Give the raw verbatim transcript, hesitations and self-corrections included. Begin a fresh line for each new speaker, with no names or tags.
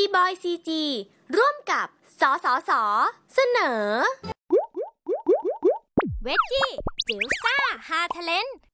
บอย ซี จี ร่วมกับสสส.เสนอเวจจี้จิ๋วซ่าฮาเทเลน